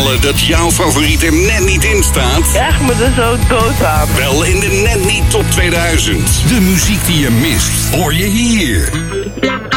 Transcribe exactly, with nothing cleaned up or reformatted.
opvallen dat jouw favoriet er net niet in staat? Ja, echt me er zo dood aan. Wel in de Net Niet Top tweeduizend. De muziek die je mist, hoor je hier.